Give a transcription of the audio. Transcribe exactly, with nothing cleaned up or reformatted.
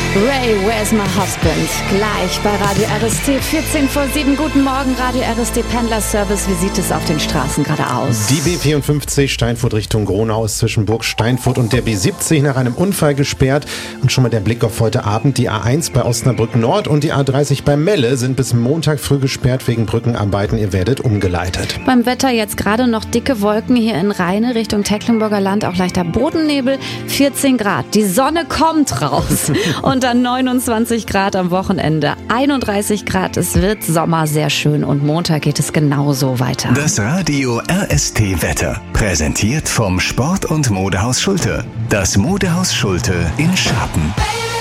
Ray, where's my husband? Gleich bei Radio R S T, vierzehn vor sieben. Guten Morgen, Radio R S T Pendlerservice. Wie sieht es auf den Straßen gerade aus? Die B vierundfünfzig Steinfurt Richtung Gronau ist zwischen Burg Steinfurt und der B siebzig nach einem Unfall gesperrt. Und schon mal der Blick auf heute Abend. Die A eins bei Osnabrück Nord und die A dreißig bei Melle sind bis Montag früh gesperrt wegen Brückenarbeiten. Ihr werdet umgeleitet. Beim Wetter jetzt gerade noch dicke Wolken hier in Rheine Richtung Tecklenburger Land. Auch leichter Bodennebel. vierzehn Grad. Die Sonne kommt raus. Und dann neunundzwanzig Grad am Wochenende. einunddreißig Grad. Es wird Sommer, sehr schön. Und Montag geht es genauso weiter. Das Radio R S T Wetter. Präsentiert vom Sport- und Modehaus Schulte. Das Modehaus Schulte in Scharpen.